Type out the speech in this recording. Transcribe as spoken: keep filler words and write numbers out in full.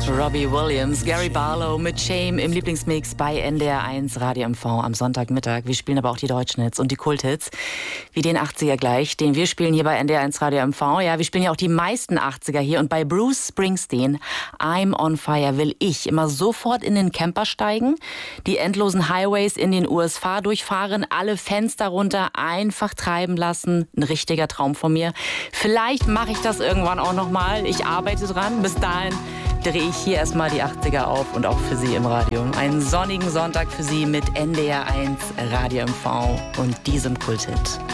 Robbie Williams, Gary Barlow mit Shame im Lieblingsmix bei N D R eins Radio M V am Sonntagmittag. Wir spielen aber auch die deutschen Hits und die Kulthits, wie den achtziger gleich, den wir spielen hier bei N D R eins Radio M V. Ja, wir spielen ja auch die meisten achtziger hier und bei Bruce Springsteen, I'm on Fire, will ich immer sofort in den Camper steigen, die endlosen Highways in den U S A durchfahren, alle Fenster runter, einfach treiben lassen. Ein richtiger Traum von mir. Vielleicht mache ich das irgendwann auch nochmal. Ich arbeite dran. Bis dahin drehe ich hier erstmal die achtziger auf und auch für Sie im Radio. Einen sonnigen Sonntag für Sie mit N D R eins Radio M V und diesem Kulthit.